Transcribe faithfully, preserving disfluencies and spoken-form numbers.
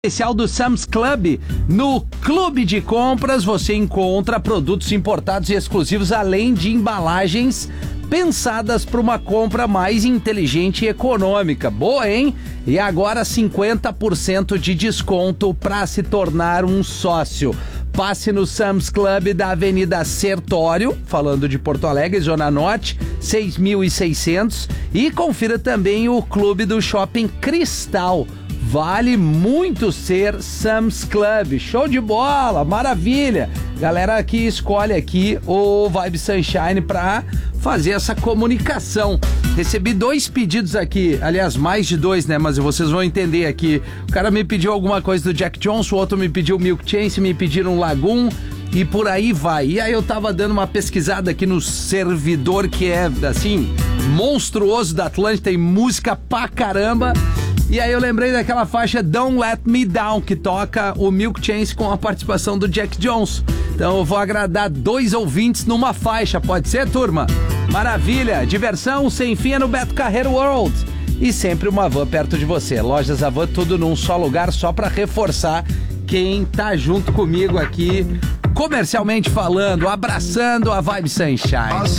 Especial do Sam's Club. No Clube de Compras você encontra produtos importados e exclusivos, além de embalagens pensadas para uma compra mais inteligente e econômica. Boa, hein? E agora cinquenta por cento de desconto para se tornar um sócio. Passe no Sam's Club da Avenida Sertório, falando de Porto Alegre, Zona Norte, seis mil e seiscentos, e confira também o Clube do Shopping Cristal. Vale muito ser Sam's Club. Show de bola, maravilha. Galera que escolhe aqui o Vibe Sunshine para fazer essa comunicação. Recebi dois pedidos aqui, aliás, mais de dois, né? Mas vocês vão entender aqui. O cara me pediu alguma coisa do Jack Johnson, o outro me pediu Milk Chance, me pediram Lagoon e por aí vai. E aí eu tava dando uma pesquisada aqui no servidor que é, assim, monstruoso da Atlântida, tem música pra caramba. E aí eu lembrei daquela faixa Don't Let Me Down, que toca o Milk Chance com a participação do Jack Johnson. Então eu vou agradar dois ouvintes numa faixa, pode ser, turma? Maravilha, diversão sem fim é no Beto Carreiro World. E sempre uma van perto de você. Lojas Avan, tudo num só lugar, só pra reforçar quem tá junto comigo aqui, comercialmente falando, abraçando a Vibe Sunshine.